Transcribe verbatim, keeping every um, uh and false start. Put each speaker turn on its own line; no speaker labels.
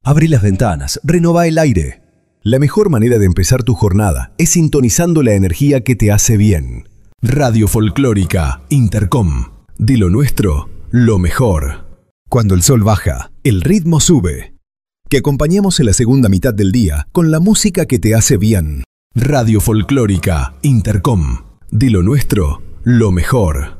Abrí las ventanas, renová el aire.
La mejor manera de empezar tu jornada es sintonizando la energía que te hace bien.
Radio Folclórica Intercom. De lo nuestro, lo mejor.
Cuando el sol baja, el ritmo sube. Que acompañemos en la segunda mitad del día con la música que te hace bien.
Radio Folclórica Intercom. De lo nuestro, lo mejor.